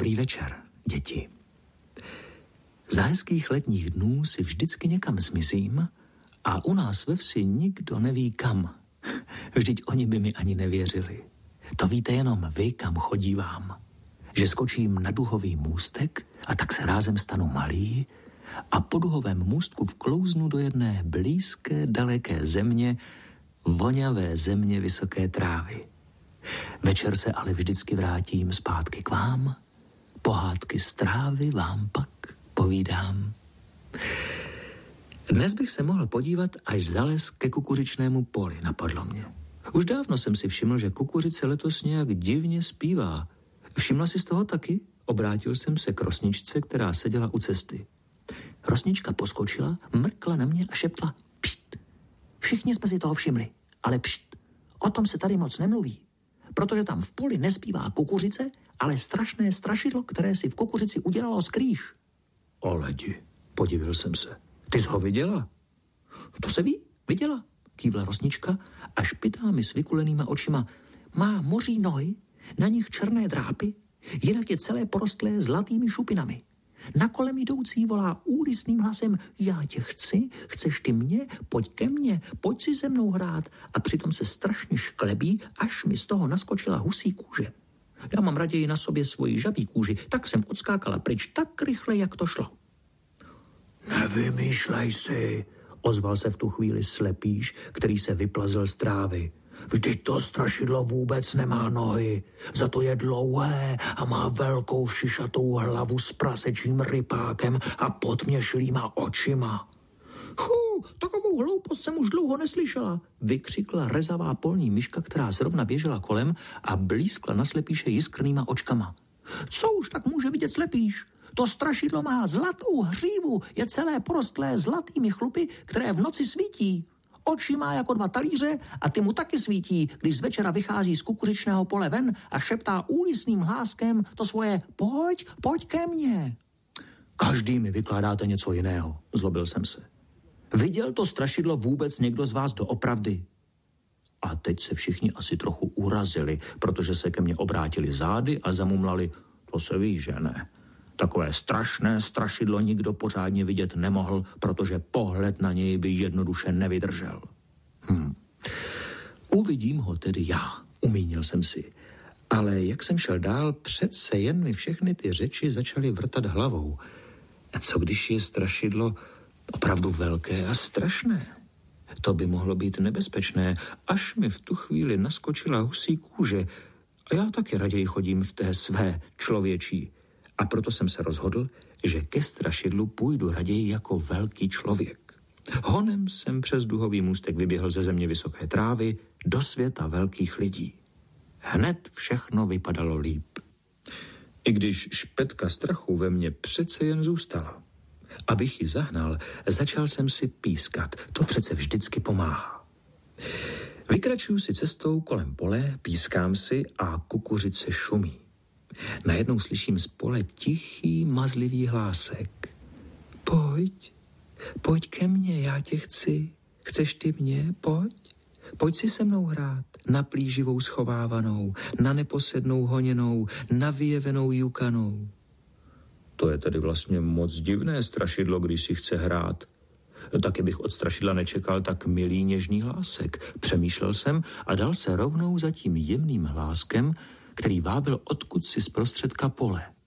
Dobrý večer, děti. Za hezkých letních dnů si vždycky někam zmizím a u nás ve vsi nikdo neví kam. Vždyť oni by mi ani nevěřili. To víte jenom vy, kam chodívám. Že skočím na duhový můstek a tak se rázem stanu malý a po duhovém můstku vklouznu do jedné blízké, daleké země, voňavé země vysoké trávy. Večer se ale vždycky vrátím zpátky k vám, pohádky z trávy vám pak povídám. Dnes bych se mohl podívat až za les ke kukuřičnému poli, napadlo mě. Už dávno jsem si všiml, že kukuřice letos nějak divně zpívá. Všimla si z toho taky? Obrátil jsem se k rosničce, která seděla u cesty. Rosnička poskočila, mrkla na mě a šeptla pšt. Všichni jsme si toho všimli, ale pšt. O tom se tady moc nemluví, protože tam v poli nespívá kukuřice, ale strašné strašidlo, které si v kukuřici udělalo skrýš. O ledi, podivil jsem se. Ty jsi ho viděla? To se ví, viděla, kývla rosnička a špitá mi s vykulenýma očima. Má moří nohy, na nich černé drápy, jinak je celé porostlé zlatými šupinami. Na kolem jdoucí volá úlisným hlasem: já tě chci, chceš ty mě, pojď ke mně, pojď si se mnou hrát. A přitom se strašně šklebí, až mi z toho naskočila husí kůže. Já mám raději na sobě svoji žabí kůži, tak jsem odskákala pryč tak rychle, jak to šlo. Nevymýšlej si, ozval se v tu chvíli slepýš, který se vyplazil z trávy. Vždyť to strašidlo vůbec nemá nohy, za to je dlouhé a má velkou šišatou hlavu s prasečím rypákem a podměšlýma očima. Takovou hloupost jsem už dlouho neslyšela, vykřikla rezavá polní myška, která zrovna běžela kolem a blízkla na slepíše jiskrnýma očkama. Co už tak může vidět slepíš? To strašidlo má zlatou hřívu, je celé porostlé zlatými chlupy, které v noci svítí. Oči má jako 2 talíře a ty mu taky svítí, když z večera vychází z kukuřičného pole ven a šeptá úlisným hláskem to svoje pojď ke mně. Každý mi vykládáte něco jiného, zlobil jsem se. Viděl to strašidlo vůbec někdo z vás doopravdy? A teď se všichni asi trochu urazili, protože se ke mně obrátili zády a zamumlali: to se ví, že ne. Takové strašné strašidlo nikdo pořádně vidět nemohl, protože pohled na něj by jednoduše nevydržel. Uvidím ho tedy já, umínil jsem si. Ale jak jsem šel dál, přece jen mi všechny ty řeči začaly vrtat hlavou. A co když je strašidlo opravdu velké a strašné? To by mohlo být nebezpečné, až mi v tu chvíli naskočila husí kůže. A já taky raději chodím v té své člověčí. A proto jsem se rozhodl, že ke strašidlu půjdu raději jako velký člověk. Honem jsem přes duhový můstek vyběhl ze země vysoké trávy do světa velkých lidí. Hned všechno vypadalo líp. I když špetka strachu ve mně přece jen zůstala. Abych ji zahnal, začal jsem si pískat. To přece vždycky pomáhá. Vykračuju si cestou kolem pole, pískám si a kukuřice šumí. Najednou slyším z pole tichý, mazlivý hlásek. Pojď ke mně, já tě chci. Chceš ty mě? Pojď si se mnou hrát. Na plíživou schovávanou, na neposednou honěnou, na vyjevenou jukanou. To je tedy vlastně moc divné strašidlo, když si chce hrát. Taky bych od strašidla nečekal tak milý, něžný hlásek. Přemýšlel jsem a dal se rovnou za tím jemným hláskem, který vábil odkud si z prostředka pole.